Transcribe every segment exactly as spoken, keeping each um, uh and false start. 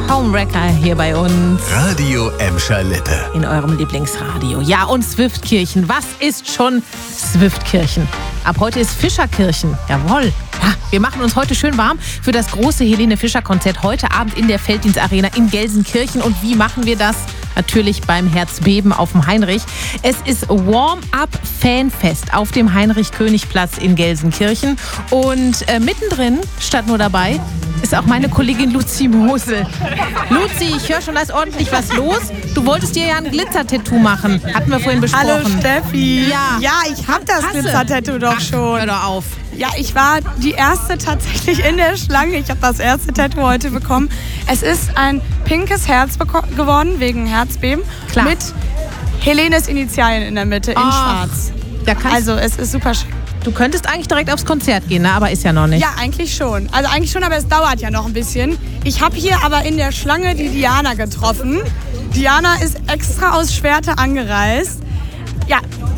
Homewrecker hier bei uns. Radio Emscher Lippe. In eurem Lieblingsradio. Ja, und Swiftkirchen. Was ist schon Swiftkirchen? Ab heute ist Fischerkirchen. Jawohl. Ja, wir machen uns heute schön warm für das große Helene Fischer-Konzert heute Abend in der Felddienstarena in Gelsenkirchen. Und wie machen wir das? Natürlich beim Herzbeben auf dem Heinrich. Es ist Warm-Up-Fanfest auf dem Heinrich-König-Platz in Gelsenkirchen. Und äh, mittendrin, statt nur dabei, ist auch meine Kollegin Luzi Mosel. Luzi, ich höre schon, da ist ordentlich was los. Du wolltest dir ja ein Glitzer-Tattoo machen. Hatten wir vorhin besprochen. Hallo Steffi. Ja, ja ich habe das Hasse. Glitzer-Tattoo doch schon. Hör doch auf. Ja, ich war die erste tatsächlich in der Schlange. Ich habe das erste Tattoo heute bekommen. Es ist ein pinkes Herz beko- geworden, wegen Herzbeben. Klar. Mit Helenes Initialien in der Mitte, in Oh, schwarz. Da kannst, Also es ist super schön. du könntest eigentlich direkt aufs Konzert gehen, ne? Aber ist ja noch nicht. Ja, eigentlich schon. Also eigentlich schon, aber es dauert ja noch ein bisschen. Ich habe hier aber in der Schlange die Diana getroffen. Diana ist extra aus Schwerte angereist. Ja,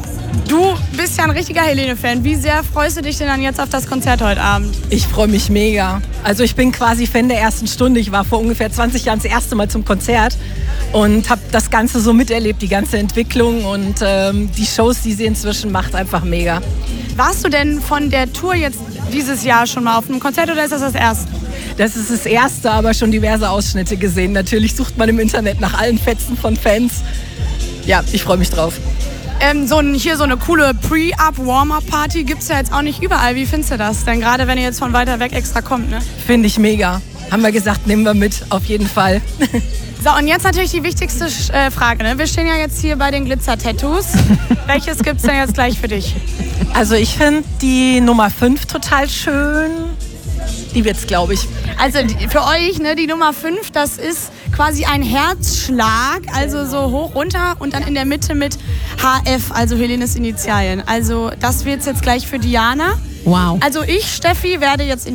du bist ja ein richtiger Helene-Fan. Wie sehr freust du dich denn dann jetzt auf das Konzert heute Abend? Ich freue mich mega. Also ich bin quasi Fan der ersten Stunde. Ich war vor ungefähr zwanzig Jahren das erste Mal zum Konzert und habe das Ganze so miterlebt, die ganze Entwicklung und ähm, die Shows, die sie inzwischen macht, einfach mega. Warst du denn von der Tour jetzt dieses Jahr schon mal auf einem Konzert oder ist das das erste? Das ist das erste, aber schon diverse Ausschnitte gesehen. Natürlich sucht man im Internet nach allen Fetzen von Fans. Ja, ich freue mich drauf. Ähm, so ein, hier so eine coole Pre-Up-Warm-Up-Party gibt es ja jetzt auch nicht überall. Wie findest du das? Denn gerade wenn ihr jetzt von weiter weg extra kommt, ne? Finde ich mega. Haben wir gesagt, nehmen wir mit, auf jeden Fall. So, und jetzt natürlich die wichtigste äh, Frage. Ne? Wir stehen ja jetzt hier bei den Glitzer-Tattoos. Welches gibt es denn jetzt gleich für dich? Also ich finde die Nummer fünf total schön. Die wird's, glaube ich. Also die, für euch, ne, die Nummer fünf, das ist quasi ein Herzschlag, also so hoch runter und dann in der Mitte mit H F, also Helenes Initialien. Also das wird's jetzt gleich für Diana. Wow. Also ich, Steffi, werde jetzt in